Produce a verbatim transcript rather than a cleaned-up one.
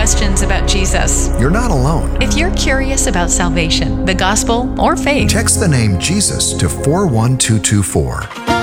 questions about Jesus. You're not alone. If you're curious about salvation, the gospel, or faith, Text the name Jesus to four one two two four.